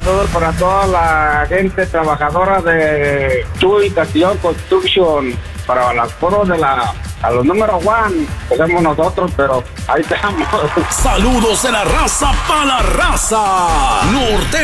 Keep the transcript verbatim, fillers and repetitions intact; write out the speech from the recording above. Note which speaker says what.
Speaker 1: Saludos para toda la gente trabajadora de Chuy Castillo Construction, para las foros de la, a los números one, que somos nosotros, pero ahí estamos.
Speaker 2: Saludos de la raza para la raza. Norte.